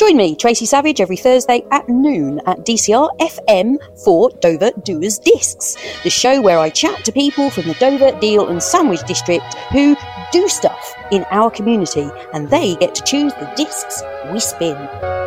Join me, Tracy Savage, every Thursday at noon at DCR FM for Dover Doers Discs, the show where I chat to people from the Dover, Deal and Sandwich district who do stuff in our community, and they get to choose the discs we spin.